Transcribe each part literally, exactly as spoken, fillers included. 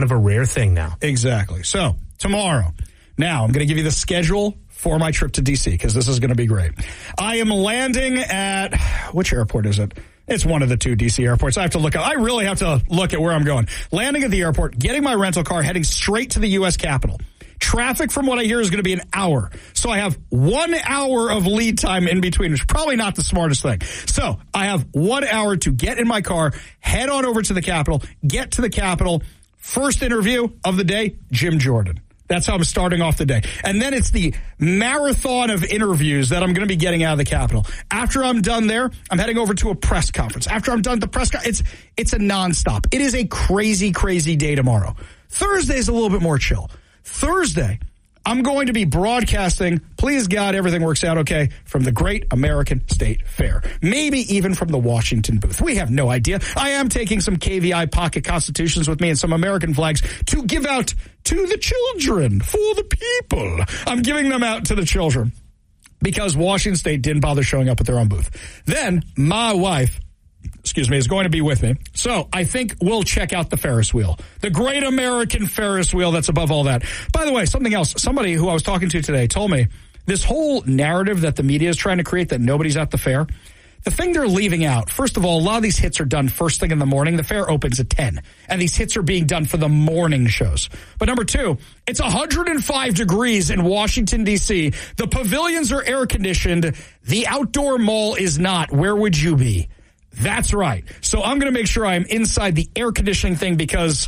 kind of a rare thing now. Exactly. So, tomorrow, now I'm going to give you the schedule for my trip to D C because this is going to be great. I am landing at, which airport is it? It's one of the two D C airports. I have to look at, I really have to look at where I'm going. Landing at the airport, getting my rental car, heading straight to the U S Capitol. Traffic, from what I hear, is going to be an hour. So I have one hour of lead time in between, which is probably not the smartest thing. So I have one hour to get in my car, head on over to the Capitol, get to the Capitol. First interview of the day, Jim Jordan. That's how I'm starting off the day. And then it's the marathon of interviews that I'm going to be getting out of the Capitol. After I'm done there, I'm heading over to a press conference. After I'm done at the press conference, it's, it's a nonstop. It is a crazy, crazy day tomorrow. Thursday is a little bit more chill. Thursday, I'm going to be broadcasting, please God, everything works out okay, from the Great American State Fair. Maybe even from the Washington booth. We have no idea. I am taking some K V I pocket constitutions with me and some American flags to give out to the children, for the people. I'm giving them out to the children because Washington State didn't bother showing up at their own booth. Then my wife, excuse me, is going to be with me. So I think we'll check out the Ferris wheel, the Great American Ferris wheel that's above all that. By the way, something else, somebody who I was talking to today told me this whole narrative that the media is trying to create that nobody's at the fair, the thing they're leaving out, first of all, a lot of these hits are done first thing in the morning. The fair opens at ten, and these hits are being done for the morning shows. But number two, it's one hundred five degrees in Washington, D C. The pavilions are air-conditioned. The outdoor mall is not. Where would you be? That's right. So I'm going to make sure I'm inside the air conditioning thing because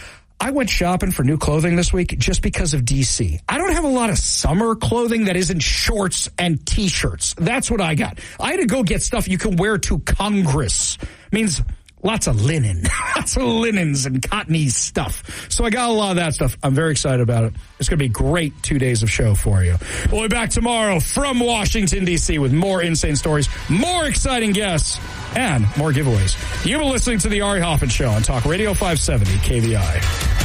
I went shopping for new clothing this week just because of D C. I don't have a lot of summer clothing that isn't shorts and T-shirts. That's what I got. I had to go get stuff you can wear to Congress. Means lots of linen, lots of linens and cottony stuff. So I got a lot of that stuff. I'm very excited about it. It's going to be great two days of show for you. We'll be back tomorrow from Washington, D C with more insane stories, more exciting guests, and more giveaways. You've been listening to the Ari Hoffman Show on Talk Radio five seventy K V I.